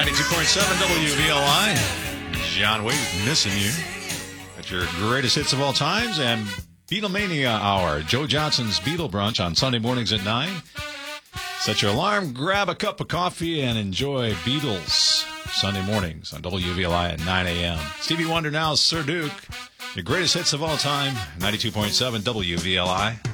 92.7 WVLI. John Wade missing you. At your greatest hits of all times and Beatlemania Hour. Joe Johnson's Beatle Brunch on Sunday mornings at 9. Set your alarm, grab a cup of coffee, and enjoy Beatles Sunday mornings on WVLI at 9 a.m. Stevie Wonder now, Sir Duke. Your greatest hits of all time, 92.7 WVLI.